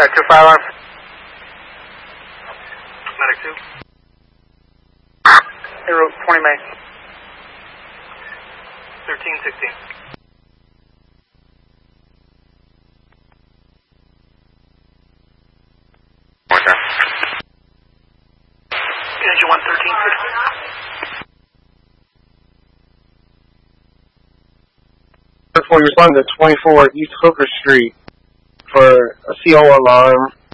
2 fire alarm. Medic 2. Aero 20 May. 1316. Engine 113. Before you respond to 24 East Hooker Street for a CO alarm